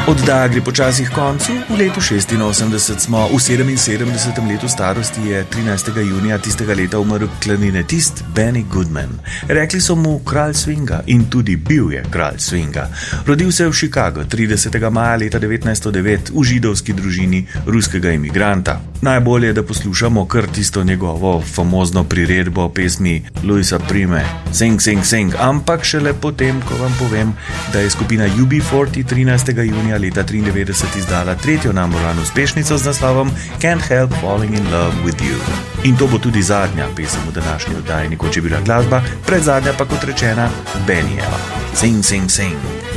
Oddaja gre počasi k koncu, v letu 86 smo, v 77. letu starosti je 13. junija tistega leta umrl klarinetist Benny Goodman. Rekli so mu kralj swinga in tudi bil je kralj swinga. Rodil se je v Chicagu 30. maja leta 1909 v židovski družini ruskega imigranta. Najbolje je, da poslušamo kar tisto njegovo famozno priredbo pesmi Louisa Prime Sing, Sing, Sing, ampak šele potem, ko vam povem, da je skupina UB40 13. junija leta 1993 izdala tretjo number one uspešnico z naslovom Can't Help Falling in Love with You. In to bo tudi zadnja pesem v današnji oddaji, nekoč je bila glasba, predzadnja pa kot rečena Bennyjeva. Sing, sing, sing.